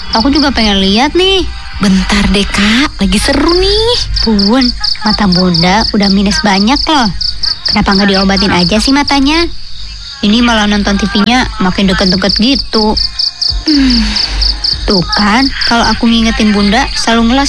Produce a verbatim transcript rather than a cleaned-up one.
aku juga pengen lihat nih. Bentar deh Kak, lagi seru nih. Bun, mata Bunda udah minus banyak loh. Kenapa nggak diobatin aja sih matanya? Ini malah nonton T V-nya makin deket-deket gitu. Hmm. Tuh kan, kalau aku ngingetin Bunda selalu ngelas